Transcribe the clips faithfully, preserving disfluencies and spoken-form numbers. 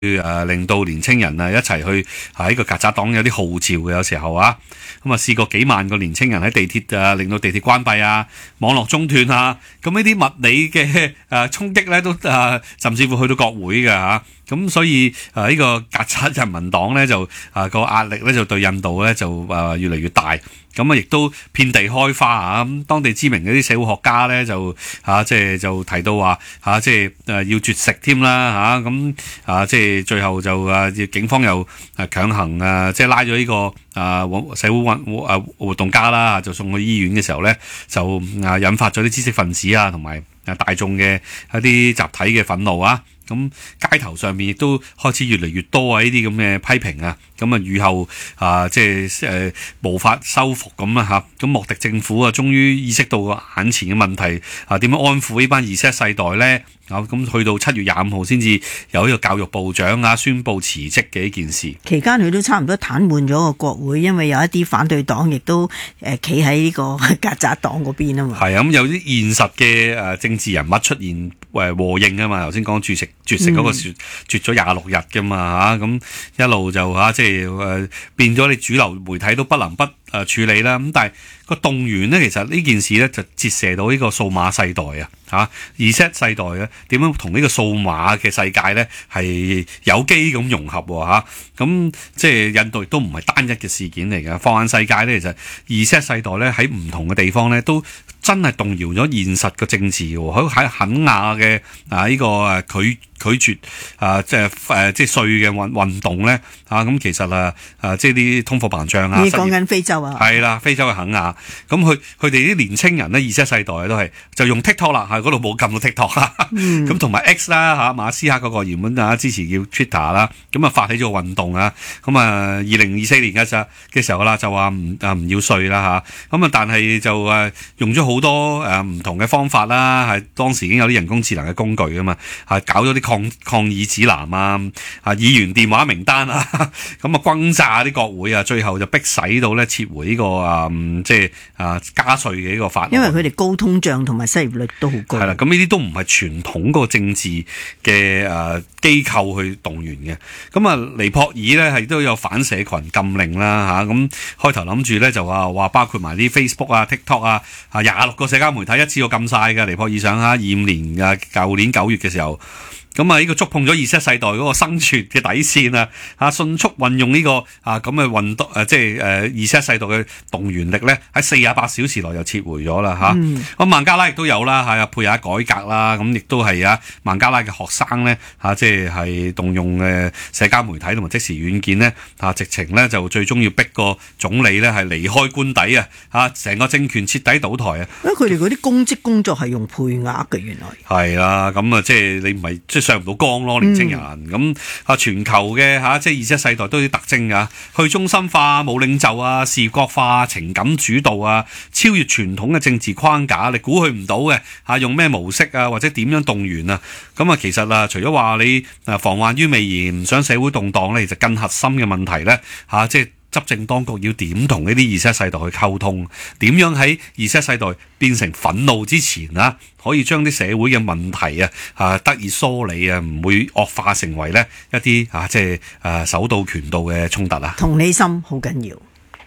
誒令到年青人啊一齊去喺個曱甴黨有啲號召嘅，有時候啊，咁啊試過幾萬個年青人喺地鐵啊，令到地鐵關閉啊，網絡中斷啊，咁呢啲物理嘅誒衝擊咧都誒甚至乎去到國會嘅嚇。咁所以誒呢個曱甴人民黨咧就啊個壓力咧就對印度咧就誒越嚟越大，咁啊亦都遍地開花啊！咁當地知名嗰啲社會學家咧就嚇即係就提到話嚇即係誒要絕食添啦嚇，咁啊即係最後就誒警方又誒強行誒即係拉咗呢個啊社會運誒活動家啦，就送去醫院嘅時候咧就啊引發咗啲知識分子啊同埋啊大眾嘅一啲集體嘅憤怒啊！咁街頭上面亦都開始越嚟越多啊！呢啲咁嘅批評啊，咁啊雨後啊，即係誒無法收復咁啊嚇。咁莫迪政府啊，終於意識到眼前嘅問題啊，點樣安撫呢班 Z 世代咧？啊，咁去到七月廿五號先至有呢個教育部長啊宣布辭職嘅一件事。 期間佢都差唔多癱瘓咗個國會，因為有一啲反對黨亦都誒企喺呢個曱甴黨嗰邊啊嘛。係啊，咁有啲現實嘅誒政治人物出現誒和應啊嘛。頭先講絕食絕食嗰個絕絕咗廿六日㗎嘛嚇，咁一路就嚇即係誒變咗你主流媒體都不能不誒處理啦。咁但係個動員咧，其實呢件事咧就折射到呢個數碼世代啊嚇 Z 世代咧點樣同呢個數碼嘅世界咧係有機咁融合喎嚇。咁即係印度亦都唔係單一嘅事件嚟嘅。放眼世界咧，其實 Z 世代咧喺唔同嘅地方咧都真係動搖咗現實嘅政治喎。喺喺肯亞嘅啊呢個誒拒拒絕啊即係誒即係稅嘅運運動咧嚇，咁其實啊啊即係啲通貨膨脹啊。 你講緊非洲啊？ 係啦，非洲嘅肯亞。咁佢佢哋啲年青人咧 Z 世代都係就用 TikTok 啦，喺嗰度冇撳到 TikTok 啦。咁同埋 X 啦嚇，馬斯克嗰個原本啊支持叫 Twitter 啦，咁啊發起咗個運動啊。咁啊二零二四年嘅時候嘅時候啦，就話唔啊唔要稅啦嚇。咁啊但係就誒用咗好多誒唔同嘅方法啦，係當時已經有啲人工智能嘅工具啊嘛，係搞咗啲抗抗議指南啊，啊議員電話名單啊，咁啊轟炸啲國會啊，最後就逼使到咧撤回呢個啊即係啊加稅嘅呢個法案。 因為佢哋高通脹同埋失業率都好高。 係啦，咁呢啲都唔係傳統嗰個政治嘅誒機構去動員嘅。咁啊尼泊爾咧係都有反社群禁令啦嚇，咁開頭諗住咧就話話包括埋啲 Facebook 啊、TikTok 啊，啊廿六個社交媒體一次過禁晒嘅。尼泊爾想嚇二五年嘅舊年九月嘅時候。咁啊！呢個觸碰咗 Z 世代嗰個生存嘅底線啊！嚇，迅速運用呢、這個啊咁嘅運動誒，即係誒 Z 世代嘅動員力咧，喺四十八小時內就撤回咗啦嚇。咁、嗯、孟加拉亦都有啦，係啊，配合改革啦，咁亦都係啊，孟加拉嘅學生咧嚇，即係係動用誒社交媒體同埋即時軟件咧嚇，直情咧就最終要逼個總理咧係離開官邸啊嚇，成個政權徹底倒台啊！ 因為佢哋嗰啲公職工作係用配額嘅，原來係啦，咁啊，即係你唔係即係上唔到崗咯，年青人咁啊，全球嘅嚇，即係 Z 世代都有啲特徵㗎，去中心化、冇領袖啊、視覺化、情感主導啊，超越傳統嘅政治框架，你估佢唔到嘅嚇，用咩模式啊，或者點樣動員啊？咁啊，其實啊，除咗話你啊防患於未然，唔想社會動盪咧，其實更核心嘅問題咧嚇，即係執政當局要點同呢啲 Z 世代去溝通，點樣喺 Z 世代變成憤怒之前啊，可以將啲社會嘅問題啊啊得以梳理啊，唔會惡化成為咧一啲啊即係誒手到拳到嘅衝突啊。 同理心好緊要。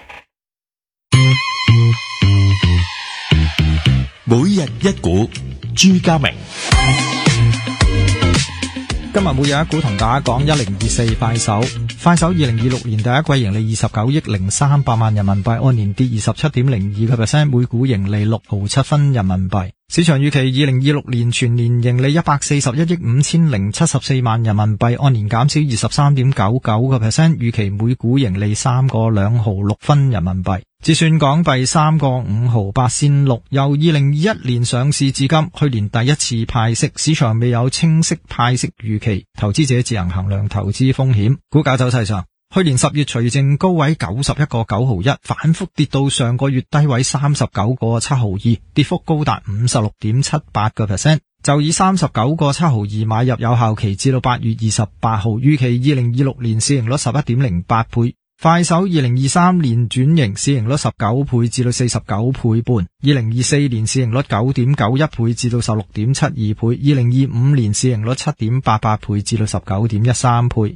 每日一股，朱家明。 今日每日一股同大家講一零二四快手，快手二零二六年第一季盈利二十九億零三百萬人民幣，按年跌二十七點零二個 percent， 每股盈利六毫七分人民幣。市場預期二零二六年全年盈利一百四十一億五千零七十四萬人民幣，按年減少二十三點九九個 percent， 預期每股盈利三個兩毫六分人民幣。折算港幣三個五毫八仙六，由二零二一年上市至今，去年第一次派息，市場未有清晰派息預期，投資者自行衡量投資風險。股價走勢上，去年十月除淨高位九十一個九毫一，反覆跌到上個月低位三十九個七毫二，跌幅高達五十六點七八個 percent。就以三十九個七毫二買入，有效期至到八月二十八號，預期二零二六年市盈率十一點零八倍。 快手二零二三年轉型，市盈率十九倍至到四十九倍半，二零二四年市盈率九點九一倍至到十六點七二倍，二零二五年市盈率七點八八倍至到十九點一三倍。